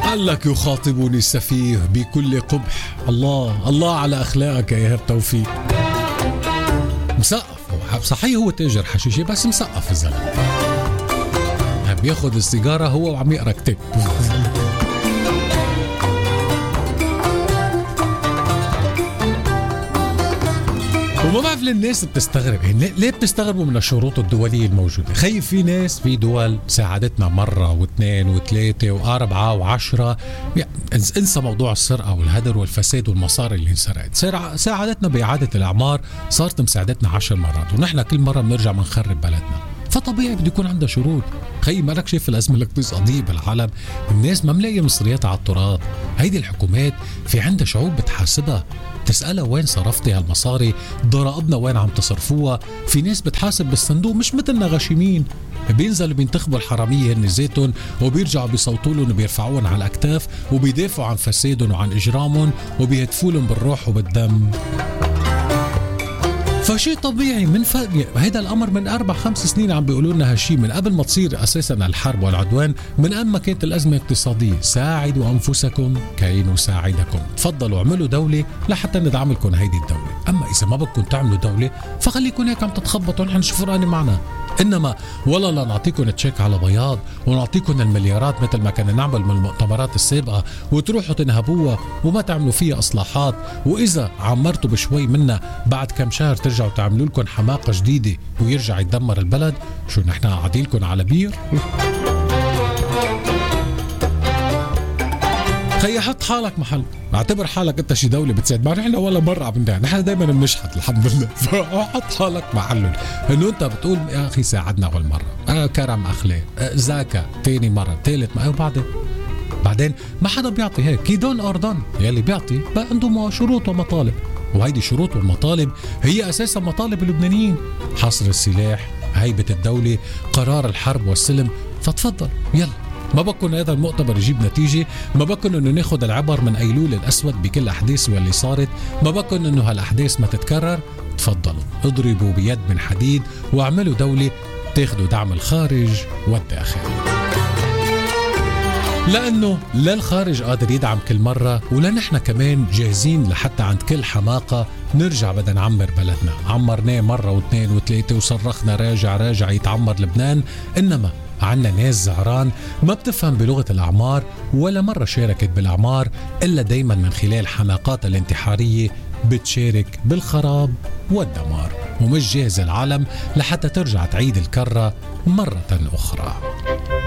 لعلك يخاطبني السفيه بكل قبح. الله على أخلاقك يا إيهاب توفيق. مسقف صحيح، هو تاجر حشيشة بس مسقف الزلمة، بياخد السيجارة هو وعم يقرأ كتاب. وما بعرف الناس بتستغرب، يعني ليه بتستغربوا من الشروط الدولية الموجودة؟ خيف في ناس في دول ساعدتنا مرة واثنين وثلاثة وأربعة وعشرة، يعني انسى موضوع السرقة والهدر والفساد والمصاري اللي انسرقت، ساعدتنا بإعادة الأعمار، صارت مساعدتنا 10 مرات، ونحن كل مرة بنرجع بنخرب بلدنا. فطبيعي بده يكون عنده شروط. خي مالك شايف الأزمة الاقتصادية بالعالم؟ الناس ما ملاقية مصريات على التراث. هيدي الحكومات في عندها شعوب بتحاسبها، تسألها وين صرفتي هالمصاري، ضرائبنا وين عم تصرفوها. في ناس بتحاسب بالصندوق، مش مثلنا غشيمين بينزلوا بينتخبوا الحرامية هن زيتون وبيرجعوا بيصوتوا لهم وبيرفعوهم على الأكتاف وبيدافعوا عن فسادهم وعن إجرامهم وبيهتفوا لهم بالروح وبالدم. فشي طبيعي من هيدا الأمر من 4-5 سنين عم بيقولوا لنا هالشي، من قبل ما تصير أساسا الحرب والعدوان، من أما كانت الأزمة اقتصادية. ساعدوا أنفسكم كي نساعدكم، تفضلوا اعملوا دولة لحتى ندعم لكم هيدي الدولة. أما إذا ما بدكم تعملوا دولة فخليكم هيك عم تتخبطوا، نحن شو فرقانة معنا. إنما ولا لا نعطيكم تشيك على بياض ونعطيكم المليارات مثل ما كنا نعمل من المؤتمرات السابقة وتروحوا تنهبوها وما تعملوا فيها إصلاحات، وإذا عمرتوا بشوي منها بعد كم شهر ترجعوا تعملوا لكم حماقة جديدة ويرجع يتدمر البلد. شو نحن قاعدين لكم على بير؟ خي حط حالك محل، اعتبر حالك انت شي دولة بتساعد. ما نحن ولا مرة عم ندعي، نحن دايما بنشحت الحمد لله. فحط حالك محلهم، انه انت بتقول يا اخي ساعدنا اول مرة، كرم اخلاق، زكاة تاني مرة، ثالث مرة، بعدين ما حدا بيعطي هيك كيدون اردن. يلي بيعطي بقى عنده شروط ومطالب، وهيدي شروط والمطالب هي اساسا مطالب اللبنانيين: حصر السلاح، هيبة الدولة، قرار الحرب والسلم. فتفضل يلا، ما بكون هذا المؤتمر يجيب نتيجة، ما بكون انه ناخد العبر من ايلول الاسود بكل احداث واللي صارت، ما بكون انه هالاحداث ما تتكرر. تفضلوا اضربوا بيد من حديد واعملوا دولة تاخدوا دعم الخارج والداخل، لأنه لا الخارج قادر يدعم كل مرة، ولا نحن كمان جاهزين لحتى عند كل حماقة نرجع بدنا نعمر بلدنا. عمرناه مرة واثنين وثلاثة وصرخنا راجع يتعمر لبنان، إنما عنا ناس زعران ما بتفهم بلغة الأعمار ولا مرة شاركت بالأعمار، إلا دايما من خلال حماقات الانتحارية بتشارك بالخراب والدمار، ومش جاهز العالم لحتى ترجع تعيد الكرة مرة أخرى.